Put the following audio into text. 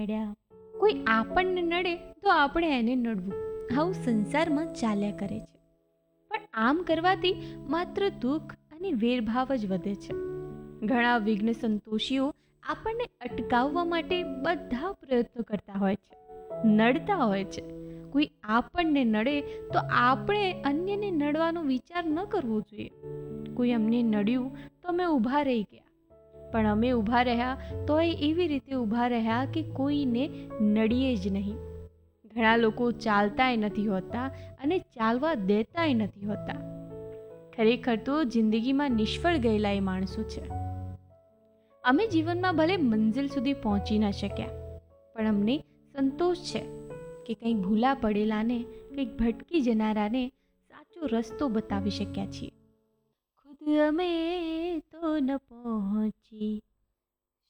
નડ્યા. કોઈ આપણને નડે તો આપણે એને નડવું, આવું સંસારમાં ચાલ્યા કરે છે. પણ આમ કરવાથી માત્ર દુઃખ અને વેરભાવ જ વધે છે. ઘણા વિઘ્ન સંતોષીઓ આપણને અટકાવવા માટે બધા પ્રયત્નો કરતા હોય છે, નડતા હોય છે. કોઈ આપણને નડે તો આપણે અન્યને નડવાનો વિચાર ન કરવો જોઈએ. કોઈ અમને નડ્યું તો અમે ઊભા રહી ગયા, પણ અમે ઊભા રહ્યા તોય એવી રીતે ઊભા રહ્યા કે કોઈને નડીએ જ નહીં. ઘણા લોકો ચાલતાય નથી હોતા અને ચાલવા દેતાય નથી હોતા. ખરેખર તો જિંદગીમાં નિષ્ફળ ગયેલા એ માણસો છે. અમે જીવનમાં ભલે મંઝિલ સુધી પહોંચી ન શક્યા, પણ અમને સંતોષ છે કે કંઈક ભૂલા પડેલાને, કંઈક ભટકી જનારાને સાચો રસ્તો બતાવી શક્યા છીએ. ખુદ અમે તો ન પહોંચી